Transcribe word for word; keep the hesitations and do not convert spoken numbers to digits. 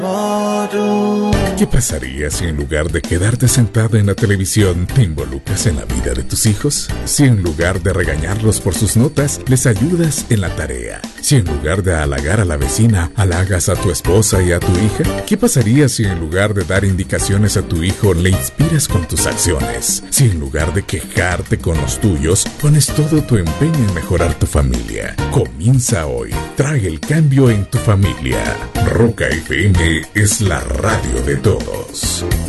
¿Qué pasaría si en lugar de quedarte sentado en la televisión te involucras en la vida de tus hijos? Si en lugar de regañarlos por sus notas, les ayudas en la tarea. Si en lugar de halagar a la vecina, halagas a tu esposa y a tu hija. ¿Qué pasaría si en lugar de dar indicaciones a tu hijo le inspiras con tus acciones? Si en lugar de quejarte con los tuyos, pones todo tu empeño en mejorar tu familia. Comienza hoy. Trae el cambio en tu familia. Roca F M es la radio de todos.